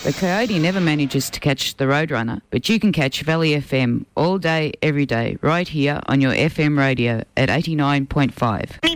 The coyote never manages to catch the roadrunner, but you can catch Valley FM all day, every day, right here on your FM radio at 89.5.